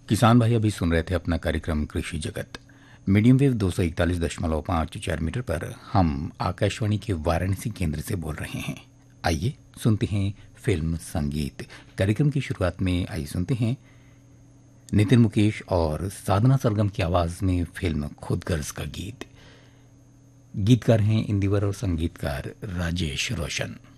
किसान भाई अभी सुन रहे थे अपना कार्यक्रम कृषि जगत। मीडियम वेव 241.54 मीटर पर हम आकाशवाणी के वाराणसी केंद्र से बोल रहे हैं। आइए सुनते हैं फिल्म संगीत। कार्यक्रम की शुरुआत में आइए सुनते हैं नितिन मुकेश और साधना सरगम की आवाज में फिल्म खुद गर्ज का गीत। गीतकार हैं इंदिवर और संगीतकार राजेश रोशन।